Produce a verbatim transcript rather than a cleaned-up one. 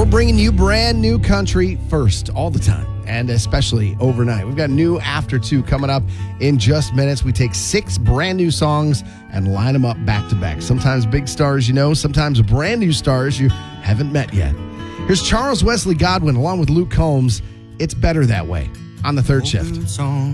We're bringing you brand new country first all the time, and especially overnight. We've got new After Two coming up in just minutes. We take six brand new songs and line them up back to back. Sometimes big stars you know, sometimes brand new stars you haven't met yet. Here's Charles Wesley Godwin along with Luke Combs. It's Better That Way on the third shift. Song.